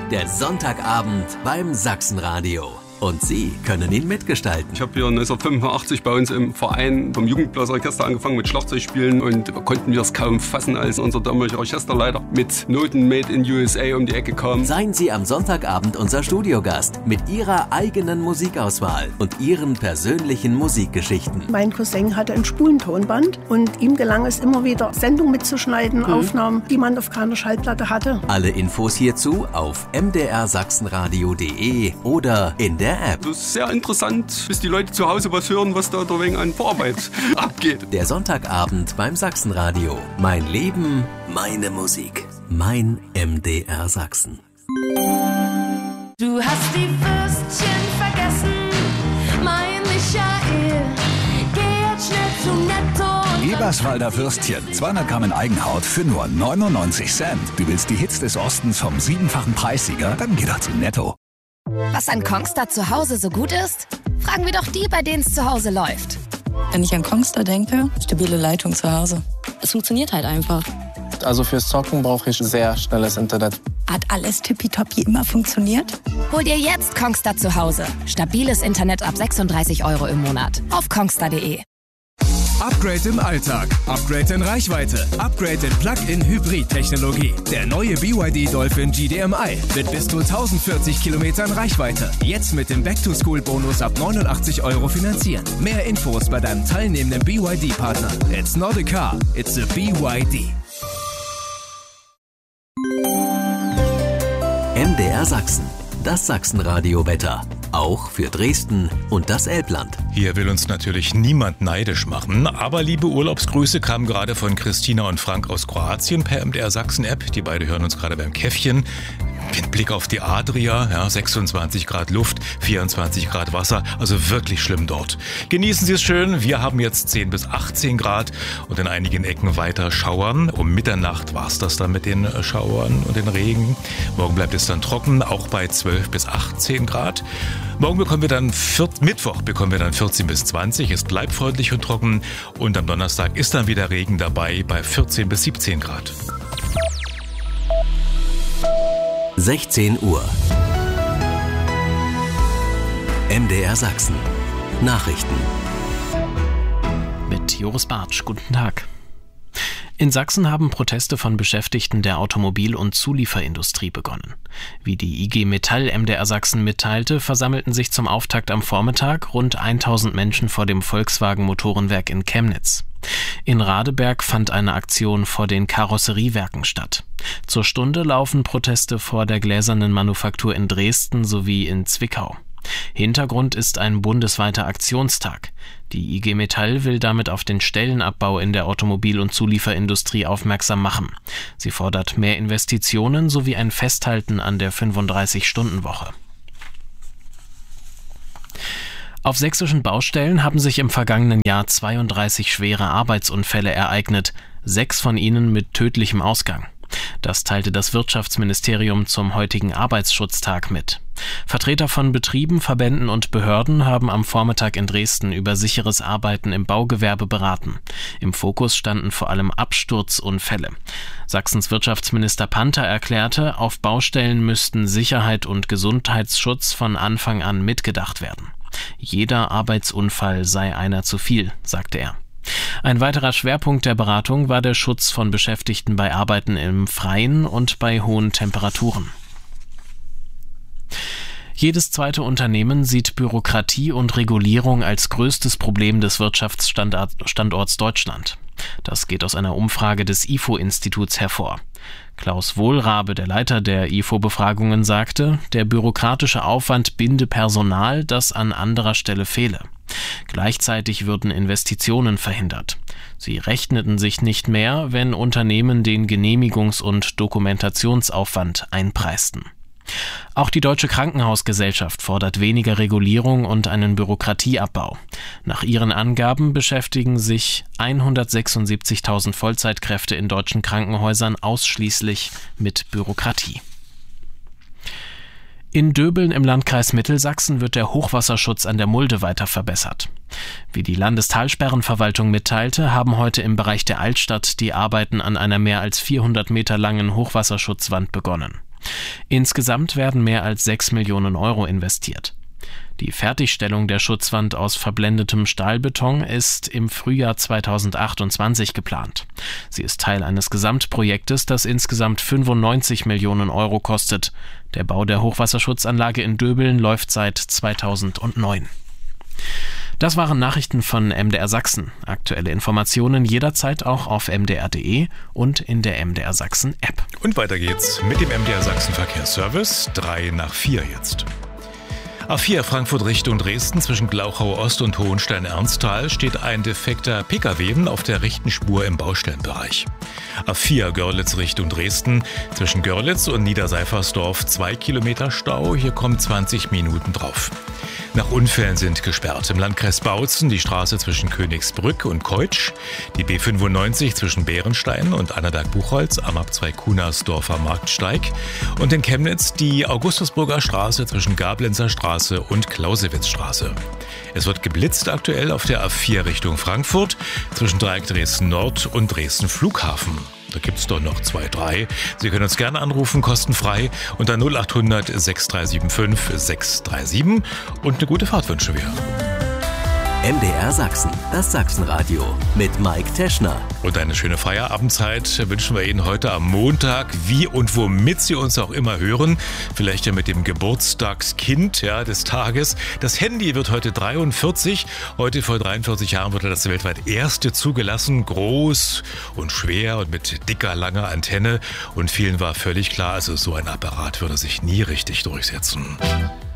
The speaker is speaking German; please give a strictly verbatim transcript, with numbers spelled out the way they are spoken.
der Sonntagabend beim Sachsenradio. Und Sie können ihn mitgestalten. Ich habe hier neunzehnhundertfünfundachtzig bei uns im Verein vom Jugendblasorchester angefangen mit Schlagzeugspielen und konnten wir es kaum fassen, als unser damaliger Orchesterleiter mit Noten made in U S A um die Ecke kam. Seien Sie am Sonntagabend unser Studiogast mit Ihrer eigenen Musikauswahl und Ihren persönlichen Musikgeschichten. Mein Cousin hatte ein Spulentonband und ihm gelang es immer wieder, Sendungen mitzuschneiden, mhm. Aufnahmen, die man auf keiner Schallplatte hatte. Alle Infos hierzu auf m d r sachsenradio punkt d e oder in der App. Das ist sehr interessant, bis die Leute zu Hause was hören, was da wegen an Vorarbeit abgeht. Der Sonntagabend beim Sachsenradio. Mein Leben, meine Musik. Mein M D R Sachsen. Du hast die Würstchen vergessen, mein Michael. Geh jetzt schnell zu Netto. Eberswalder Würstchen, zweihundert Gramm in Eigenhaut für nur neunundneunzig Cent. Du willst die Hits des Ostens vom siebenfachen Preissieger? Dann geh doch zu Netto. Was an Kongstar zu Hause so gut ist? Fragen wir doch die, bei denen es zu Hause läuft. Wenn ich an Kongstar denke, stabile Leitung zu Hause. Es funktioniert halt einfach. Also fürs Zocken brauche ich sehr schnelles Internet. Hat alles tippitoppi immer funktioniert? Hol dir jetzt Kongstar zu Hause. Stabiles Internet ab sechsunddreißig Euro im Monat. Auf kongstar punkt de. Upgrade im Alltag, Upgrade in Reichweite, Upgrade in Plug-in-Hybrid-Technologie. Der neue B Y D Dolphin G D M I mit bis zu tausendvierzig Kilometern Reichweite. Jetzt mit dem Back-to-School-Bonus ab neunundachtzig Euro finanzieren. Mehr Infos bei deinem teilnehmenden B Y D-Partner. It's not a car, it's a B Y D. M D R Sachsen. Das Sachsenradio-Wetter. Auch für Dresden und das Elbland. Hier will uns natürlich niemand neidisch machen, aber liebe Urlaubsgrüße kamen gerade von Christina und Frank aus Kroatien per M D R Sachsen-App. Die beiden hören uns gerade beim Käffchen. Mit Blick auf die Adria, ja, sechsundzwanzig Grad Luft, vierundzwanzig Grad Wasser, also wirklich schlimm dort. Genießen Sie es schön, wir haben jetzt zehn bis achtzehn Grad und in einigen Ecken weiter Schauern. Um Mitternacht war es das dann mit den Schauern und den Regen. Morgen bleibt es dann trocken, auch bei zwölf bis achtzehn Grad. Morgen bekommen wir dann, vier, Mittwoch bekommen wir dann vierzehn bis zwanzig, es bleibt freundlich und trocken und am Donnerstag ist dann wieder Regen dabei bei vierzehn bis siebzehn Grad. sechzehn Uhr. M D R Sachsen. Nachrichten. Mit Joris Bartsch. Guten Tag. In Sachsen haben Proteste von Beschäftigten der Automobil- und Zulieferindustrie begonnen. Wie die I G Metall M D R Sachsen mitteilte, versammelten sich zum Auftakt am Vormittag rund tausend Menschen vor dem Volkswagen Motorenwerk in Chemnitz. In Radeberg fand eine Aktion vor den Karosseriewerken statt. Zur Stunde laufen Proteste vor der Gläsernen Manufaktur in Dresden sowie in Zwickau. Hintergrund ist ein bundesweiter Aktionstag. Die I G Metall will damit auf den Stellenabbau in der Automobil- und Zulieferindustrie aufmerksam machen. Sie fordert mehr Investitionen sowie ein Festhalten an der fünfunddreißig-Stunden-Woche. Auf sächsischen Baustellen haben sich im vergangenen Jahr zweiunddreißig schwere Arbeitsunfälle ereignet, sechs von ihnen mit tödlichem Ausgang. Das teilte das Wirtschaftsministerium zum heutigen Arbeitsschutztag mit. Vertreter von Betrieben, Verbänden und Behörden haben am Vormittag in Dresden über sicheres Arbeiten im Baugewerbe beraten. Im Fokus standen vor allem Absturzunfälle. Sachsens Wirtschaftsminister Panther erklärte, auf Baustellen müssten Sicherheit und Gesundheitsschutz von Anfang an mitgedacht werden. Jeder Arbeitsunfall sei einer zu viel, sagte er. Ein weiterer Schwerpunkt der Beratung war der Schutz von Beschäftigten bei Arbeiten im Freien und bei hohen Temperaturen. Jedes zweite Unternehmen sieht Bürokratie und Regulierung als größtes Problem des Wirtschaftsstandorts Deutschland. Das geht aus einer Umfrage des I F O-Instituts hervor. Klaus Wohlrabe, der Leiter der I F O-Befragungen, sagte, der bürokratische Aufwand binde Personal, das an anderer Stelle fehle. Gleichzeitig würden Investitionen verhindert. Sie rechneten sich nicht mehr, wenn Unternehmen den Genehmigungs- und Dokumentationsaufwand einpreisten. Auch die Deutsche Krankenhausgesellschaft fordert weniger Regulierung und einen Bürokratieabbau. Nach ihren Angaben beschäftigen sich hundertsechsundsiebzigtausend Vollzeitkräfte in deutschen Krankenhäusern ausschließlich mit Bürokratie. In Döbeln im Landkreis Mittelsachsen wird der Hochwasserschutz an der Mulde weiter verbessert. Wie die Landestalsperrenverwaltung mitteilte, haben heute im Bereich der Altstadt die Arbeiten an einer mehr als vierhundert Meter langen Hochwasserschutzwand begonnen. Insgesamt werden mehr als sechs Millionen Euro investiert. Die Fertigstellung der Schutzwand aus verblendetem Stahlbeton ist im Frühjahr zweitausendachtundzwanzig geplant. Sie ist Teil eines Gesamtprojektes, das insgesamt fünfundneunzig Millionen Euro kostet. Der Bau der Hochwasserschutzanlage in Döbeln läuft seit zweitausendneun. Das waren Nachrichten von M D R Sachsen. Aktuelle Informationen jederzeit auch auf m d r punkt d e und in der M D R Sachsen App. Und weiter geht's mit dem M D R Sachsen Verkehrsservice. Drei nach vier jetzt. A vier Frankfurt Richtung Dresden zwischen Glauchau Ost und Hohenstein-Ernsthal steht ein defekter P K W auf der rechten Spur im Baustellenbereich. A vier Görlitz Richtung Dresden zwischen Görlitz und Niederseifersdorf zwei Kilometer Stau, hier kommen zwanzig Minuten drauf. Nach Unfällen sind gesperrt im Landkreis Bautzen die Straße zwischen Königsbrück und Keutsch, die B fünfundneunzig zwischen Bärenstein und Annaberg-Buchholz am Ab zwei Kunersdorfer Marktsteig und in Chemnitz die Augustusburger Straße zwischen Gablenzer Straße und Clausewitz-Straße. Es wird geblitzt aktuell auf der A vier Richtung Frankfurt zwischen Dreieck Dresden Nord und Dresden Flughafen. Da gibt's doch noch zwei, drei. Sie können uns gerne anrufen, kostenfrei, unter null acht hundert sechs drei sieben fünf sechs drei sieben und eine gute Fahrt wünschen wir. M D R Sachsen, das Sachsenradio mit Mike Teschner. Und eine schöne Feierabendzeit wünschen wir Ihnen heute am Montag, wie und womit Sie uns auch immer hören. Vielleicht ja mit dem Geburtstagskind ja, des Tages. Das Handy wird heute dreiundvierzig. Heute vor dreiundvierzig Jahren wurde das weltweit erste zugelassen. Groß und schwer und mit dicker, langer Antenne. Und vielen war völlig klar, also so ein Apparat würde sich nie richtig durchsetzen.